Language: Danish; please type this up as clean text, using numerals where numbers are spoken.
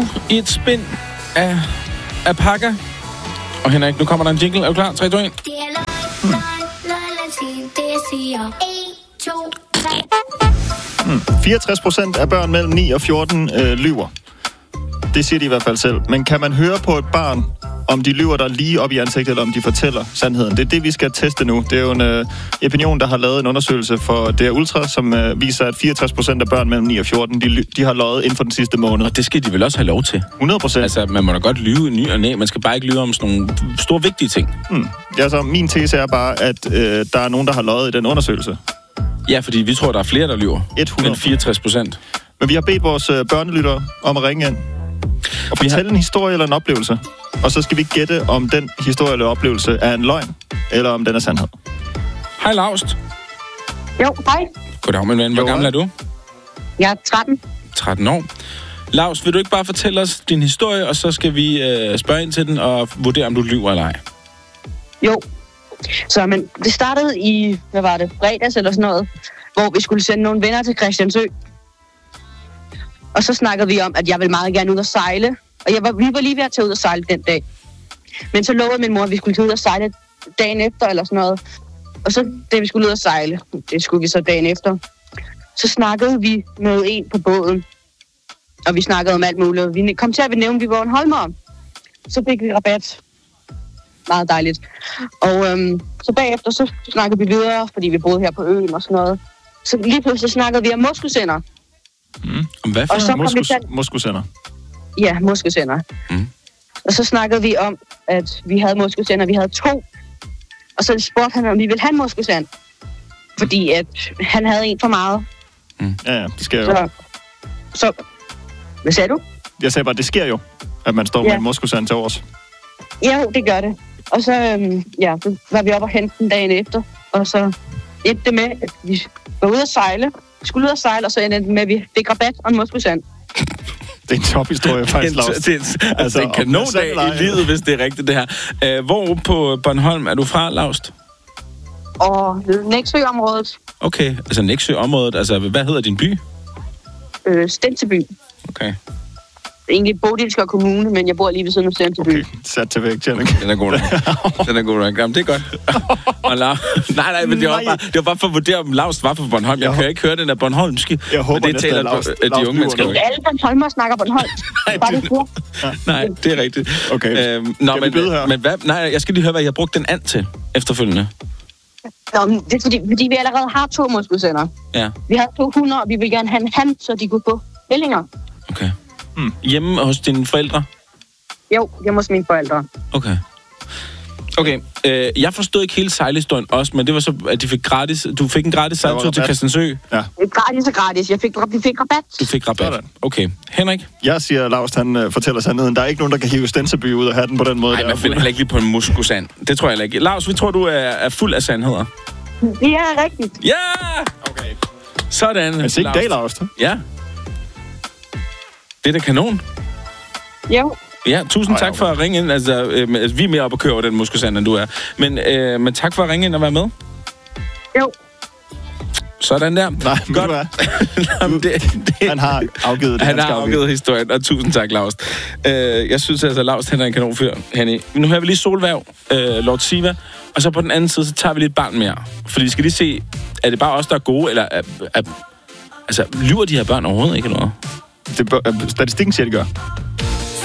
i et spind af alpaca. Og Henrik, nu kommer der en jingle. Er du klar? 3, 2, 1. 64% af børn mellem 9 og 14 lyver. Det siger de i hvert fald selv. Men kan man høre på et barn, om de lyver der lige op i ansigtet, eller om de fortæller sandheden? Det er det, vi skal teste nu. Det er jo en Epinion, der har lavet en undersøgelse for DR Ultra, som viser, at 64% af børn mellem 9 og 14, de har løjet inden for den sidste måned. Og det skal de vel også have lov til? 100%. Altså, man må da godt lyve i ny og næ. Man skal bare ikke lyve om sådan nogle store, vigtige ting. Ja, så min tese er bare, at der er nogen, der har løjet i den undersøgelse. Ja, fordi vi tror, der er flere, der lyver. 100%. Men 64%. Men vi har bedt vores børnelyttere om at ringe ind og fortælle en historie eller en oplevelse. Og så skal vi gætte, om den historie eller oplevelse er en løgn, eller om den er sandhed. Hej, Laust. Jo, hej. Goddag, min ven. Hvor gammel er du? Jeg er 13. 13 år. Laust, vil du ikke bare fortælle os din historie, og så skal vi spørge ind til den og vurdere, om du lyver eller ej? Jo. Så men det startede i, fredags eller sådan noget, hvor vi skulle sende nogle venner til Christiansø. Og så snakkede vi om, at jeg ville meget gerne ud og sejle. Og vi var lige ved at tage ud og sejle den dag. Men så lovede min mor, at vi skulle tage ud og sejle dagen efter eller sådan noget. Og så, da vi skulle ud og sejle, det skulle vi så dagen efter, så snakkede vi med en på båden. Og vi snakkede om alt muligt. Vi kom til at nævne, at vi var en Holmer. Så fik vi rabat. Meget dejligt. Og så bagefter, så snakkede vi videre, fordi vi boede her på øen og sådan noget. Så lige pludselig snakkede vi om moskusænder. Hvad for moskusænder? Ja, moskusænder. Og så snakkede vi om, at vi havde moskusænder. Vi havde 2. Og så spurgte han, om vi ville have en moskusand. Fordi at han havde en for meget. Ja, det sker jo. Så hvad sagde du? Jeg sagde bare, det sker jo, at man står med en moskusand til års. Jo, det gør det. Og så var vi oppe og hente den dagen efter. Og så endte det med, at vi var ude at sejle. Vi skulle ud at sejle, og så endte det med, at vi fik rabat og en moskusand. Det er en tophistorie, faktisk, Laust. Det er en kanondag i livet, hvis det er rigtigt, det her. Hvor på Bornholm er du fra, Laust? Og Nexø-området. Okay, altså Nexø-området. Altså, hvad hedder din by? Stenseby. Okay. Egentlig Bodilsker Kommune, men jeg bor lige ved siden af Stenseby. Okay, sat til væk, Tjernik. Den er god nok. Den er god nok. Jamen, det er godt. Nej, men det var bare for at vurdere, om Laust var på Bornholm. Jeg kan ikke høre den der bornholmske. Jeg håber næsten, at Laust de unge mennesker. Alle Bornholmer snakker Bornholm. Nej, det er rigtigt. Okay. Men hvad? Nej, jeg skal lige høre, hvad jeg har brugt den and til efterfølgende. Nå, det er fordi vi allerede har 2 moskusænder. Ja. Vi har 2 hunder, og vi vil gerne have en han, så de kunne få ællinger. Okay. Hjemme hos dine forældre? Jo, hjemme hos mine forældre. Okay, jeg forstod ikke hele sejlhistorien også, men det var så, at du fik en gratis sejltur til Christiansø. Ja. Gratis. Vi fik rabat. Du fik rabat. Sådan. Okay. Henrik? Jeg siger, Laust, han fortæller sandheden. Der er ikke nogen, der kan hive Stenseby ud og have den på den måde. Nej, man finder heller ikke lige på en moskusand. Det tror jeg ikke. Laust, vi tror, du er fuld af sandheder. Det er rigtigt. Ja! Okay. Sådan. Men sikke dag, Laust. Ja. Det er da kanon. Jo. Ja, tusind tak for at ringe ind. Altså, vi er mere op at køre over den muskusand, end du er. Men tak for at ringe ind og være med. Jo. Sådan der. Nej, men godt. Han har afgivet det. Han har afgivet historien, og tusind tak, Laust. Jeg synes altså, Laust, han er en kanonfyr. Nu hører vi lige Solværv, Lord Siva, og så på den anden side, så tager vi lidt barn mere. Fordi vi skal lige se, er det bare os, der er gode, eller altså, lyver de her børn overhovedet ikke noget? Statistikken siger, det gør.